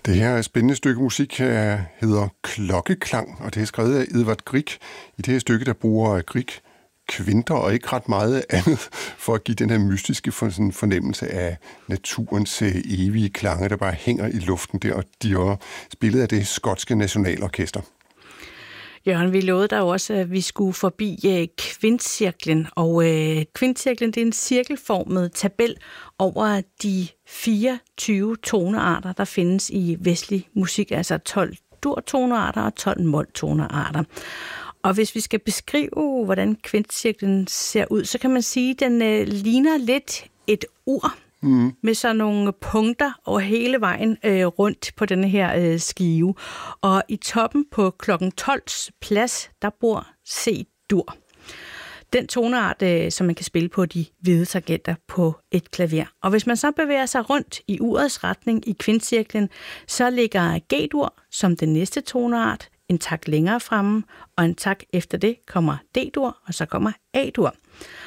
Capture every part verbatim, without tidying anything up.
Det her spændende stykke musik hedder Klokkeklang, og det er skrevet af Edvard Grieg. I det her stykke, der bruger Grieg kvinter og ikke ret meget andet for at give den her mystiske fornemmelse af naturens evige klange, der bare hænger i luften der, og de er spillet af det skotske nationalorkester. Jørgen, vi lovede dig også, at vi skulle forbi øh, kvintcirklen, og øh, kvintcirklen det er en cirkelformet tabel over de fireogtyve tonearter, der findes i vestlig musik, altså tolv dur-tonearter og tolv mol-tonearter. Og hvis vi skal beskrive, hvordan kvintcirklen ser ud, så kan man sige, at den øh, ligner lidt et ur, mm. med sådan nogle punkter over hele vejen øh, rundt på denne her øh, skive. Og i toppen på klokken tolvs plads, der bor C-dur. Den toneart, øh, som man kan spille på de hvide tangenter på et klaver. Og hvis man så bevæger sig rundt i urets retning i kvintcirklen, så ligger G-dur som den næste toneart en takt længere fremme, og en takt efter det kommer D-dur, og så kommer A-dur.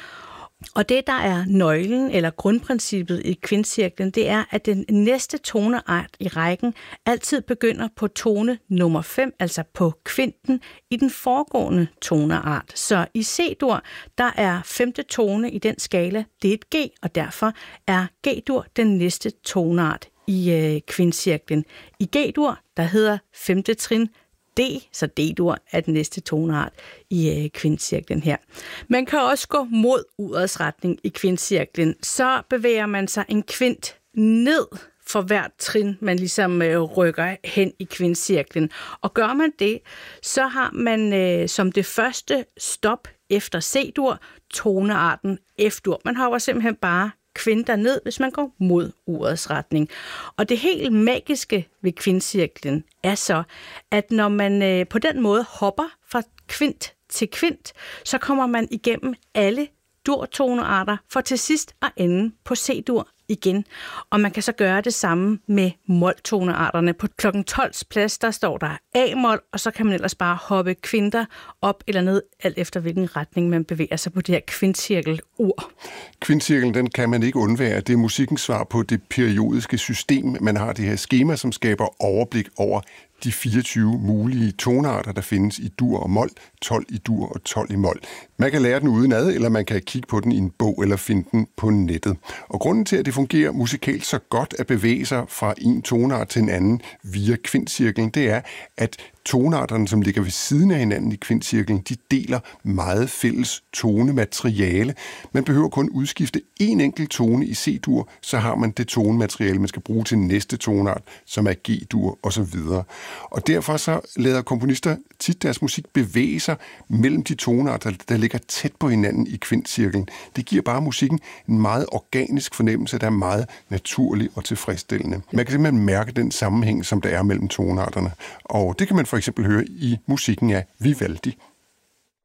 Og det, der er nøglen eller grundprincippet i kvintcirklen, det er, at den næste toneart i rækken altid begynder på tone nummer fem, altså på kvinten i den foregående toneart. Så i C-dur, der er femte tone i den skala, det er et G, og derfor er G-dur den næste toneart i øh, kvintcirklen. I G-dur, der hedder femte trin D, så D-dur er den næste toneart i øh, kvintcirklen her. Man kan også gå mod urets retning i kvintcirklen. Så bevæger man sig en kvint ned for hvert trin, man ligesom øh, rykker hen i kvintcirklen. Og gør man det, så har man øh, som det første stop efter C-dur tonearten F-dur. Man hopper simpelthen bare kvinter ned, hvis man går mod urets retning. Og det helt magiske ved kvintcirklen er så, at når man øh, på den måde hopper fra kvint til kvint, så kommer man igennem alle dur-tonearter for til sidst at ende på C-dur igen. Og man kan så gøre det samme med mol-tonearterne. På klokken tolvs plads, der står der A-mol, og så kan man ellers bare hoppe kvinter op eller ned, alt efter hvilken retning man bevæger sig på det her kvintcirkel-ur. Kvintcirklen, den kan man ikke undvære. Det er musikkens svar på det periodiske system. Man har det her skema, som skaber overblik over de fireogtyve mulige tonearter, der findes i dur og mol, tolv i dur og tolv i mol. Man kan lære den udenad, eller man kan kigge på den i en bog eller finde den på nettet. Og grunden til, at det fungerer musikalt så godt at bevæge sig fra en toneart til en anden via kvintcirklen, det er, at tonearterne, som ligger ved siden af hinanden i kvintcirklen, de deler meget fælles tonemateriale. Man behøver kun udskifte en enkelt tone i C-dur, så har man det tonemateriale, man skal bruge til næste toneart, som er G-dur osv. Og derfor så lader komponister tit deres musik bevæge sig mellem de tonearter, der ligger tæt på hinanden i kvintcirklen. Det giver bare musikken en meget organisk fornemmelse, der er meget naturlig og tilfredsstillende. Man kan simpelthen mærke den sammenhæng, som der er mellem tonearterne. Og det kan man for eksempel høre i musikken af Vivaldi.